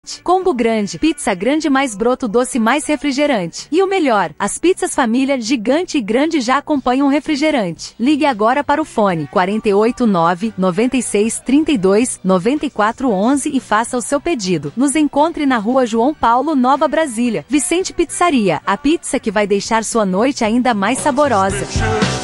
Gigante. Combo grande, pizza grande mais broto doce mais refrigerante. E o melhor, as pizzas família Gigante e Grande já acompanham o refrigerante. Ligue agora para o fone 489 96 32 94 11 e faça o seu pedido. Nos encontre na Rua João Paulo, Nova Brasília. Vicente Pizzaria, a pizza que vai deixar sua noite ainda mais saborosa.